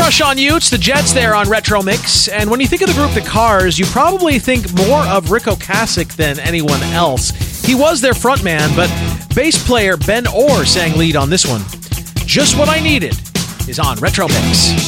Rush on Utes, the Jets there on Retro Mix. And when you think of the group The Cars, you probably think more of Rick Ocasek than anyone else. He was their frontman, but bass player Ben Orr sang lead on this one. Just What I Needed is on Retro Mix.